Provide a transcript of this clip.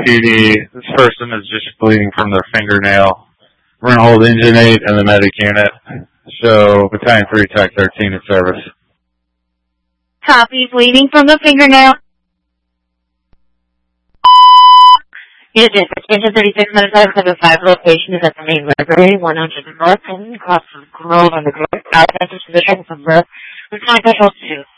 PD. This person is just bleeding from their fingernail. We're going to hold Engine 8 and the medic unit. So, Battalion 3, Tech 13 at service. Copy, bleeding from the fingernail. Unit dispatch, Engine 36, Medical 75, location is at the main library, 100 North, and across from Grove on the Grove, out of position from birth, with 9 Control 2.